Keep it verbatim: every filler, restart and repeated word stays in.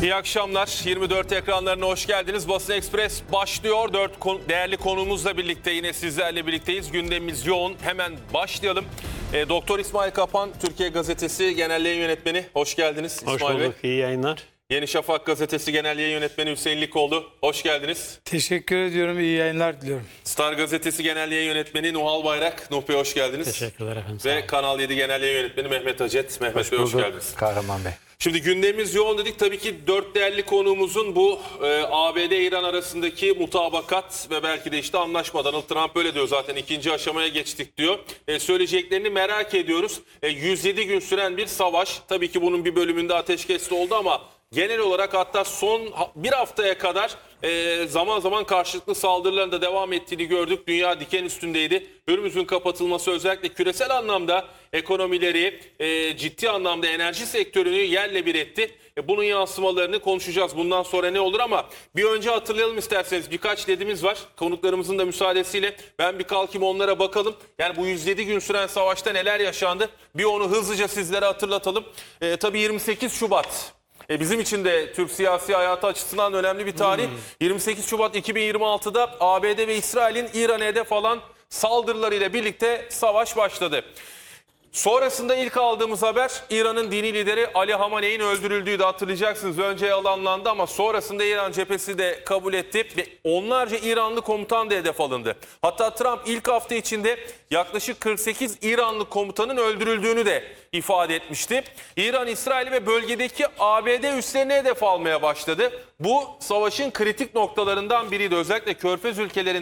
İyi akşamlar. yirmi dört ekranlarına hoş geldiniz. Basın Ekspres başlıyor. Dört kon değerli konuğumuzla birlikte yine sizlerle birlikteyiz. Gündemimiz yoğun. Hemen başlayalım. E, Doktor İsmail Kapan, Türkiye Gazetesi Genel Yayın Yönetmeni. Hoş geldiniz Hoş İsmail Bey. bulduk. İyi yayınlar. Yeni Şafak Gazetesi Genel Yayın Yönetmeni Hüseyin Likoğlu. Hoş geldiniz. Teşekkür ediyorum. İyi yayınlar diliyorum. Star Gazetesi Genel Yayın Yönetmeni Nuhal Bayrak. Nuh Bey hoş geldiniz. Teşekkürler efendim. Sağ olun. Ve Kanal yedi Genel Yayın Yönetmeni Mehmet Acet. Mehmet Hoş Bey hoş bulduk geldiniz. Kahraman Bey. Şimdi gündemimiz yoğun dedik. Tabii ki dört değerli konuğumuzun bu e, A B D-İran arasındaki mutabakat ve belki de işte anlaşma. Donald Trump öyle diyor zaten, ikinci aşamaya geçtik diyor. E, söyleyeceklerini merak ediyoruz. E, yüz yedi gün süren bir savaş. Tabii ki bunun bir bölümünde ateşkesli oldu ama genel olarak hatta son bir haftaya kadar e, zaman zaman karşılıklı saldırıların da devam ettiğini gördük. Dünya diken üstündeydi. Hürmüz'ün kapatılması özellikle küresel anlamda ekonomileri, e, ciddi anlamda enerji sektörünü yerle bir etti. E, bunun yansımalarını konuşacağız. Bundan sonra ne olur ama bir önce hatırlayalım isterseniz. Birkaç ledimiz var. Konuklarımızın da müsaadesiyle ben bir kalkayım, onlara bakalım. Yani bu yüz yedi gün süren savaşta neler yaşandı? Bir onu hızlıca sizlere hatırlatalım. E, tabii yirmi sekiz Şubat. E bizim için de Türk siyasi hayatı açısından önemli bir tarih. Hmm. yirmi sekiz Şubat iki bin yirmi altıda A B D ve İsrail'in İran'a hedef alan saldırılarıyla birlikte savaş başladı. Sonrasında ilk aldığımız haber İran'ın dini lideri Ali Hamaney'in öldürüldüğüydü, hatırlayacaksınız. Önce yalanlandı ama sonrasında İran cephesi de kabul etti ve onlarca İranlı komutan da hedef alındı. Hatta Trump ilk hafta içinde yaklaşık kırk sekiz İranlı komutanın öldürüldüğünü de ifade etmişti. İran, İsrail ve bölgedeki A B D üslerini hedef almaya başladı. Bu savaşın kritik noktalarından biriydi. Özellikle Körfez ülkelerinde